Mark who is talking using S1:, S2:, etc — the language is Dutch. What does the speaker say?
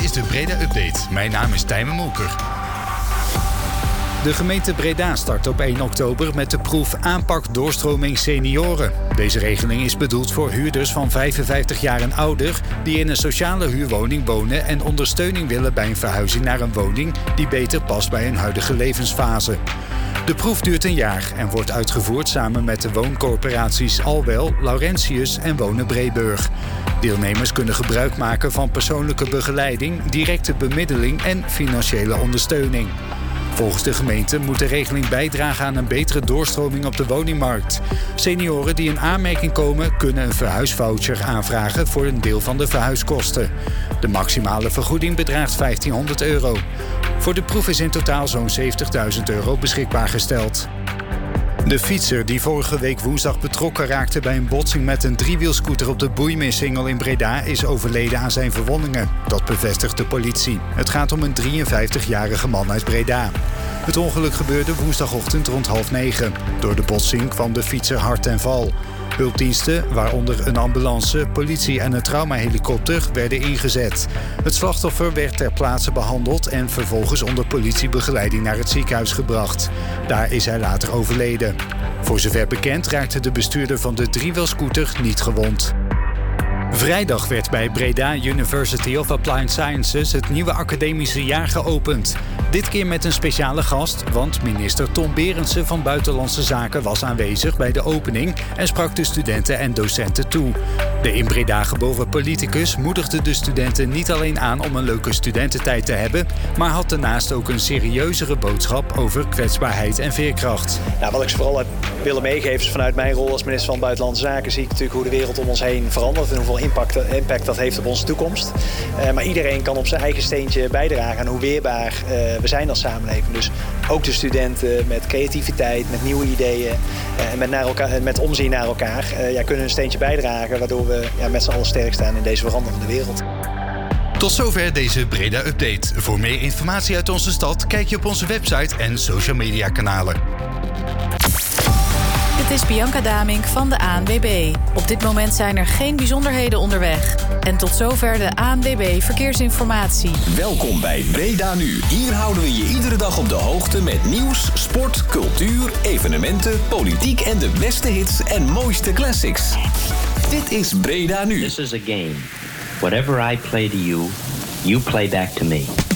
S1: is de Breda Update. Mijn naam is Tijmen Molker. De gemeente Breda start op 1 oktober met de proef aanpak doorstroming senioren. Deze regeling is bedoeld voor huurders van 55 jaar en ouder die in een sociale huurwoning wonen en ondersteuning willen bij een verhuizing naar een woning die beter past bij hun huidige levensfase. De proef duurt een jaar en wordt uitgevoerd samen met de wooncorporaties Alwel, Laurentius en Wonen Breeburg. Deelnemers kunnen gebruik maken van persoonlijke begeleiding, directe bemiddeling en financiële ondersteuning. Volgens de gemeente moet de regeling bijdragen aan een betere doorstroming op de woningmarkt. Senioren die in aanmerking komen kunnen een verhuisvoucher aanvragen voor een deel van de verhuiskosten. De maximale vergoeding bedraagt €1500. Voor de proef is in totaal zo'n €70.000 beschikbaar gesteld. De fietser die vorige week woensdag betrokken raakte bij een botsing met een driewielscooter op de Boeimeersingel in Breda is overleden aan zijn verwondingen. Dat bevestigt de politie. Het gaat om een 53-jarige man uit Breda. Het ongeluk gebeurde woensdagochtend rond 8:30. Door de botsing kwam de fietser hard ten val. Hulpdiensten, waaronder een ambulance, politie en een traumahelikopter, werden ingezet. Het slachtoffer werd ter plaatse behandeld en vervolgens onder politiebegeleiding naar het ziekenhuis gebracht. Daar is hij later overleden. Voor zover bekend raakte de bestuurder van de driewielscooter niet gewond. Vrijdag werd bij Breda University of Applied Sciences het nieuwe academische jaar geopend. Dit keer met een speciale gast, want minister Tom Berendsen van Buitenlandse Zaken was aanwezig bij de opening en sprak de studenten en docenten toe. De in Breda geboren politicus moedigde de studenten niet alleen aan om een leuke studententijd te hebben, maar had daarnaast ook een serieuzere boodschap over kwetsbaarheid en veerkracht.
S2: Nou, wat ik ze vooral heb willen meegeven is vanuit mijn rol als minister van Buitenlandse Zaken zie ik natuurlijk hoe de wereld om ons heen verandert en hoeveel impact dat heeft op onze toekomst. Maar iedereen kan op zijn eigen steentje bijdragen aan hoe weerbaar we zijn als samenleving. Dus ook de studenten met creativiteit, met nieuwe ideeën en met omzien naar elkaar kunnen een steentje bijdragen waardoor we met z'n allen sterk staan in deze veranderende wereld.
S1: Tot zover deze Breda Update. Voor meer informatie uit onze stad kijk je op onze website en social media kanalen.
S3: Dit is Bianca Damink van de ANWB. Op dit moment zijn er geen bijzonderheden onderweg. En tot zover de ANWB Verkeersinformatie.
S4: Welkom bij Breda Nu. Hier houden we je iedere dag op de hoogte met nieuws, sport, cultuur, evenementen, politiek en de beste hits en mooiste classics. Dit is Breda Nu.
S5: This is a game. Whatever I play to you, you play back to me.